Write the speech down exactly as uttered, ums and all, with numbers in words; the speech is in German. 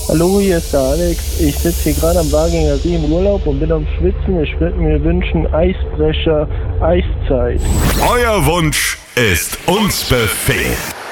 Hallo, hier ist der Alex. Ich sitze hier gerade am Waginger See im Urlaub und bin am Schwitzen. Ich würde mir wünschen Eisbrecher, Eiszeit. Euer Wunsch ist uns Befehl.